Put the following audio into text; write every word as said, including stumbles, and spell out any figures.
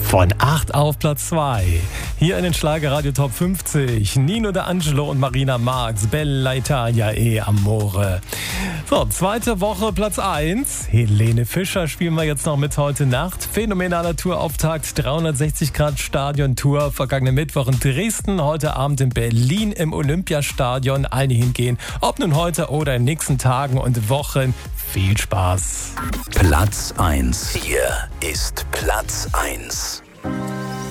Von acht auf Platz zwei. Hier in den Schlagerradio Top fünfzig. Nino D'Angelo und Marina Marx. Bella Italia e Amore. So, zweite Woche Platz eins. Helene Fischer spielen wir jetzt noch mit heute Nacht. Phänomenaler Tourauftakt. dreihundertsechzig Grad Stadion-Tour. Vergangenen Mittwoch in Dresden. Heute Abend in Berlin im Olympiastadion. Allen hingehen. Ob nun heute oder in den nächsten Tagen und Wochen. Viel Spaß. Platz eins. Hier ist Platz eins.